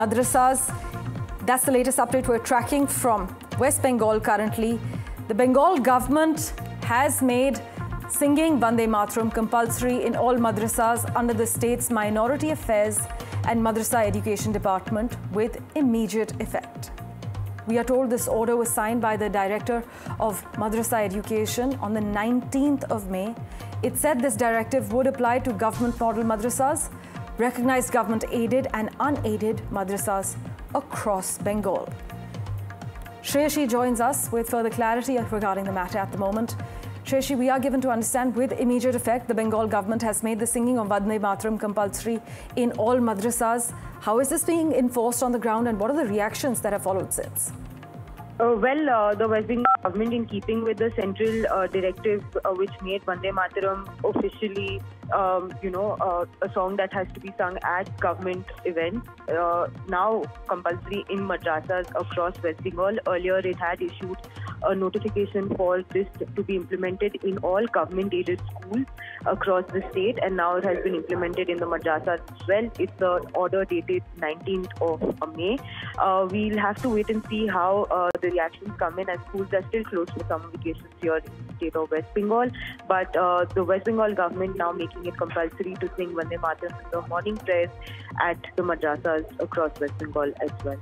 Madrasas, that's the latest update we're tracking from West Bengal currently. The Bengal government has made singing Vande Mataram compulsory in all madrasas under the state's Minority Affairs and Madrasa Education Department with immediate effect. We are told this order was signed by the Director of Madrasa Education on the 19th of May. It said this directive would apply to government model madrasas, recognized government-aided and unaided madrasas across Bengal. Shreyashi joins us with further clarity regarding the matter at the moment. Shreyashi, we are given to understand with immediate effect, the Bengal government has made the singing of Vande Mataram compulsory in all madrasas. How is this being enforced on the ground and what are the reactions that have followed since? The West Bengal government, in keeping with the central directive which made Vande Mataram officially, a song that has to be sung at government events, now compulsory in madrasas across West Bengal. Earlier, it had issued a notification for this to be implemented in all government-aided schools across the state, and now it has been implemented in the madrasas as well. It's the order dated 19th of May. We'll have to wait and see how the reactions come in, as schools are still closed for summer vacations here in the state of West Bengal. But the West Bengal government now making it compulsory to sing Vande Mataram in the morning prayers at the madrasas across West Bengal as well.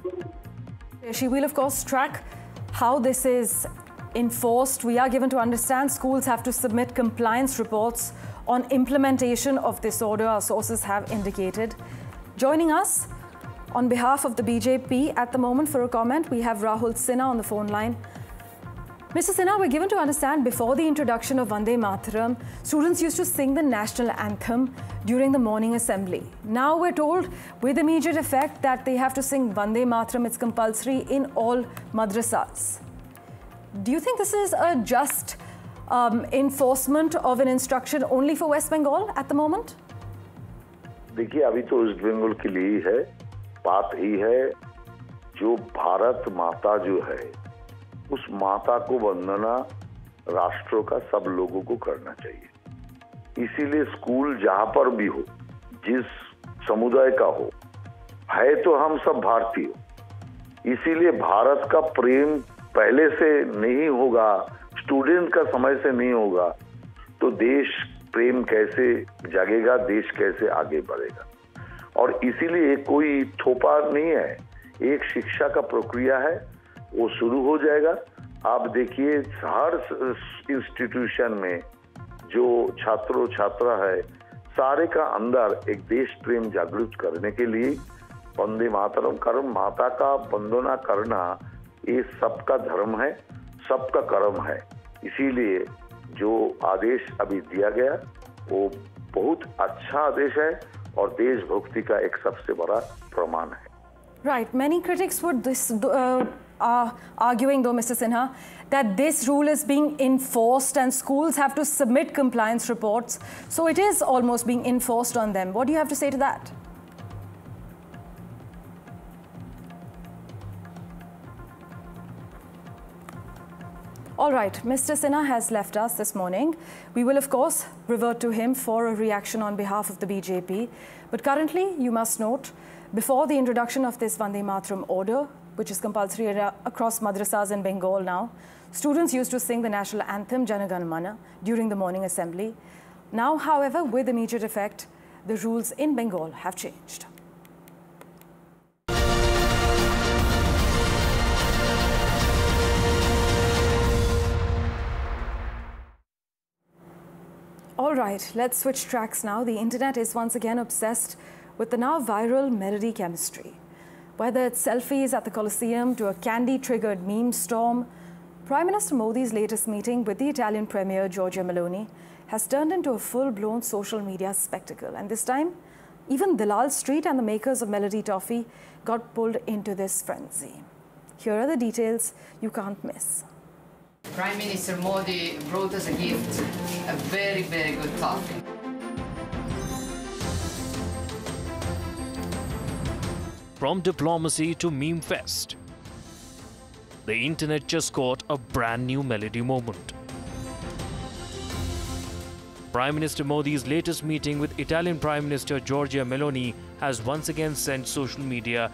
She will, of course, track how this is enforced. We are given to understand schools have to submit compliance reports on implementation of this order, our sources have indicated. Joining us on behalf of the BJP at the moment for a comment, we have Rahul Sinha on the phone line. Mr. Sinha, we're given to understand before the introduction of Vande Mataram, students used to sing the national anthem during the morning assembly. Now we're told with immediate effect that they have to sing Vande Mataram. It's compulsory in all madrasas. Do you think this is a just enforcement of an instruction only for West Bengal at the moment? देखिए, अभी तो waste Bengal के लिए ही है, बात ही है जो भारत माता जो है, उस माता को वंदना राष्ट्रों का सब लोगों को करना चाहिए। इसीलिए स्कूल जहां पर भी हो, जिस समुदाय का हो, है तो हम सब भारतीय। इसीलिए भारत का प्रेम पहले से नहीं होगा, स्टूडेंट का समय से नहीं होगा, तो देश प्रेम कैसे जागेगा, देश कैसे आगे बढ़ेगा। और इसीलिए कोई थोपा नहीं है, एक शिक्षा का प्रक्रिया है, वो शुरू हो जाएगा। आप देखिए, हर इंस्टीट्यूशन में जो छात्रों छात्रा है, सारे का अंदर एक देश प्रेम जागृत करने के लिए वंदे मातरम कर्म, माता का वंदना करना, ये सबका धर्म है, सबका कर्म है। इसीलिए जो आदेश अभी दिया गया वो बहुत अच्छा आदेश है और देशभक्ति का एक सबसे बड़ा प्रमाण है। Right, many critics would are arguing though, Mr. Sinha, that this rule is being enforced and schools have to submit compliance reports, so it is almost being enforced on them. What do you have to say to that? All right, Mr. Sinha has left us this morning. We will, of course, revert to him for a reaction on behalf of the BJP. But currently, you must note, before the introduction of this Vande Mataram order, which is compulsory across madrasas in Bengal now, students used to sing the national anthem, Jana Gana Mana, during the morning assembly. Now, however, with immediate effect, the rules in Bengal have changed. All right, let's switch tracks now. The internet is once again obsessed with the now viral melody chemistry. Whether it's selfies at the Colosseum to a candy-triggered meme storm, Prime Minister Modi's latest meeting with the Italian Premier Giorgia Meloni has turned into a full-blown social media spectacle. And this time, even Dalal Street and the makers of Melody Toffee got pulled into this frenzy. Here are the details you can't miss. Prime Minister Modi brought us a gift, a very, very good toffee. From diplomacy to meme fest, the internet just got a brand new melody moment. Prime Minister Modi's latest meeting with Italian Prime Minister Giorgia Meloni has once again sent social media